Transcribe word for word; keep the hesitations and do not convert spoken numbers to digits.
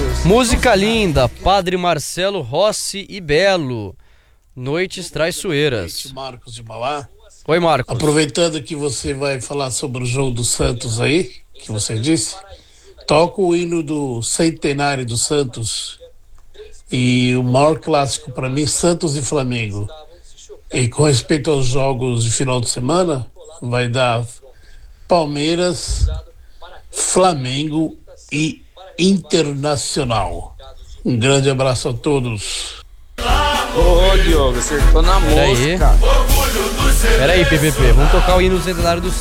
Deus. Música linda, Padre Marcelo Rossi e Belo, Noites Traiçoeiras. Marcos de Mauá. Oi, Marcos. Aproveitando que você vai falar sobre o jogo do Santos aí, que você disse, toca o hino do centenário do Santos e o maior clássico para mim, Santos e Flamengo. E com respeito aos jogos de final de semana, vai dar Palmeiras, Flamengo e Internacional. Um grande abraço a todos. Ô, Diogo, acertou na Pera aí. mosca. Pera aí, P P P, vamos tocar o hino do centenário do Santos.